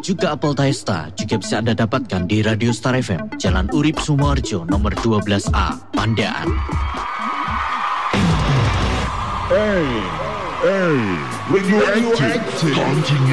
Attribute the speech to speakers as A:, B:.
A: juga apel Taesta juga bisa Anda dapatkan di Radio Star FM, Jalan Urip Sumoharjo, nomor 12A, Pandaan.
B: Hey, radioactive. Continue